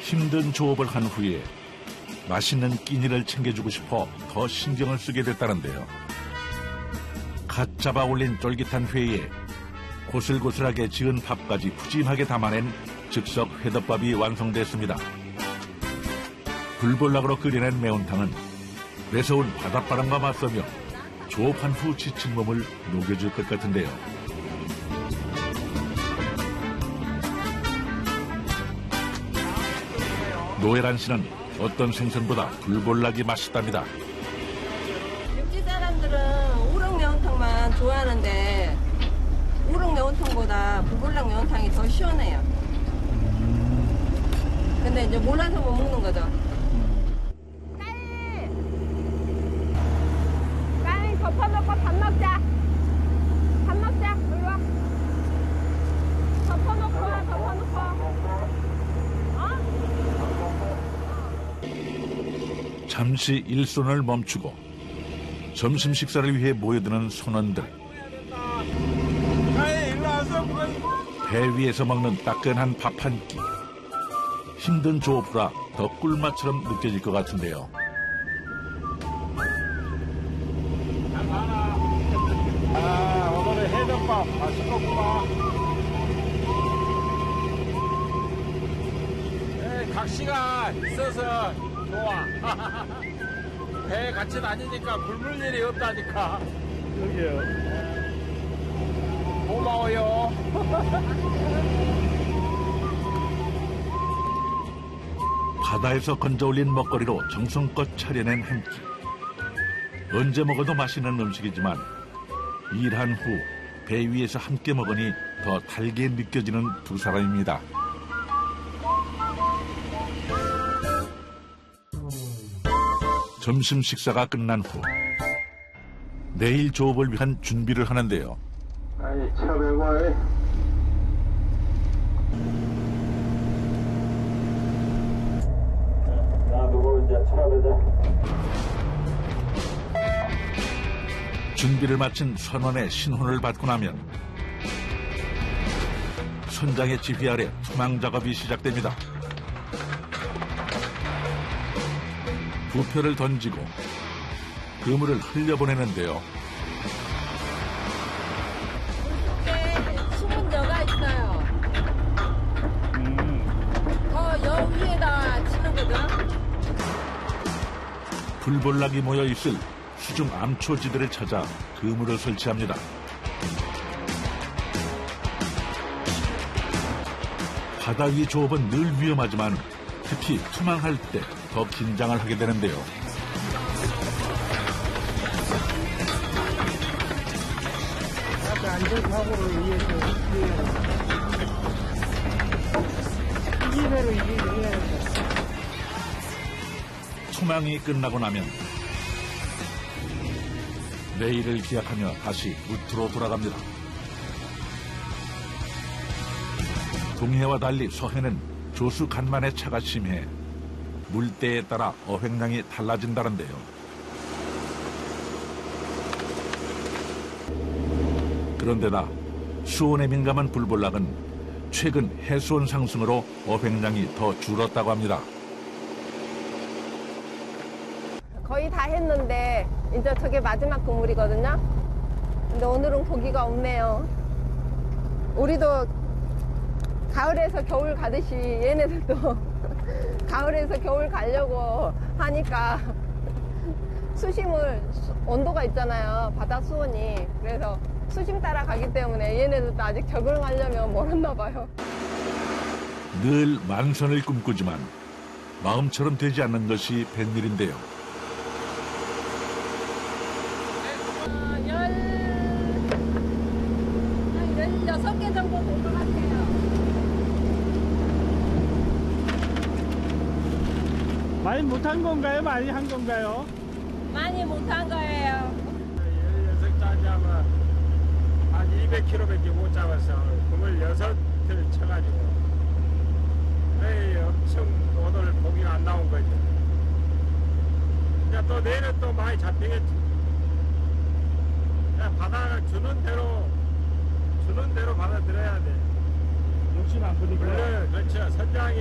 힘든 조업을 한 후에 맛있는 끼니를 챙겨주고 싶어 더 신경을 쓰게 됐다는데요. 갓 잡아 올린 쫄깃한 회에 고슬고슬하게 지은 밥까지 푸짐하게 담아낸 즉석 회덮밥이 완성됐습니다. 불볼락으로 끓여낸 매운탕은 매서운 바닷바람과 맞서며 조업한 후 지친 몸을 녹여줄 것 같은데요. 노예란 씨는 어떤 생선보다 불볼락이 맛있답니다. 육지 사람들은 우럭 매운탕만 좋아하는데 우럭 매운탕보다 불볼락 매운탕이 더 시원해요. 근데 이제 몰라서 못 먹는 거죠. 빨리 덮어놓고 밥 먹자. 밥 먹자. 일로 와. 덮어놓고 와. 덮어놓고. 잠시 일손을 멈추고 점심 식사를 위해 모여드는 선원들. 배 위에서 먹는 따끈한 밥 한 끼. 힘든 조업이라 더 꿀맛처럼 느껴질 것 같은데요. 오늘은 해덮밥 맛있겠구나. 각시가 있어서 좋아. 배 같이 다니니까 굶을 일이 없다니까. 여기요. 고마워요. 바다에서 건져올린 먹거리로 정성껏 차려낸 한 끼. 언제 먹어도 맛있는 음식이지만 일한 후 배 위에서 함께 먹으니 더 달게 느껴지는 두 사람입니다. 점심 식사가 끝난 후 내일 조업을 위한 준비를 하는데요. 아이, 차 메고 와이. 놔두고 이제 차 매자. 준비를 마친 선원의 신혼을 받고 나면 선장의 지휘 아래 투망 작업이 시작됩니다. 부표를 던지고 그물을 흘려보내는데요. 물속에 숨은 여가 있어요. 더 여 위에다 치는 거죠. 불볼락이 모여있을 수중 암초지대를 찾아 그물을 설치합니다. 바다 위 조업은 늘 위험하지만 특히 투망할 때 더 긴장을 하게 되는데요. 안전사고를 위해서 이기배로 이기게. 투망이 끝나고 나면 내일을 기약하며 다시 루트로 돌아갑니다. 동해와 달리 서해는 조수 간만에 차가 심해 물때에 따라 어획량이 달라진다는데요. 그런데다 수온에 민감한 불볼락은 최근 해수온 상승으로 어획량이 더 줄었다고 합니다. 거의 다 했는데 이제 저게 마지막 그물이거든요. 근데 오늘은 고기가 없네요. 우리도 가을에서 겨울 가듯이 얘네들도 가을에서 겨울 가려고 하니까 수심을 온도가 있잖아요. 바다 수온이. 그래서 수심 따라 가기 때문에 얘네들도 아직 적응하려면 멀었나 봐요. 늘 만선을 꿈꾸지만 마음처럼 되지 않는 것이 뱃일인데요. 16개 정도 될 것 같아요. 많이 못한 건가요? 많이 한 건가요? 많이 못한 거예요. 16짜리 하면 한 200kg밖에 못 잡았어. 26을 쳐가지고. 에이, 엄청 오늘 고기가 안 나온 거지. 이제 또 내일은 또 많이 잡히겠지. 바다를 주는 대로 받아들여야 돼. 욕심 안 부리고. 그렇죠. 선장이